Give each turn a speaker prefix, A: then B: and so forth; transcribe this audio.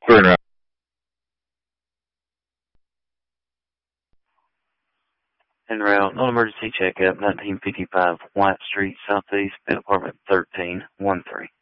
A: Burn out.
B: En route, non-emergency checkup, 1955 White Street, Southeast, Bed Apartment 1313.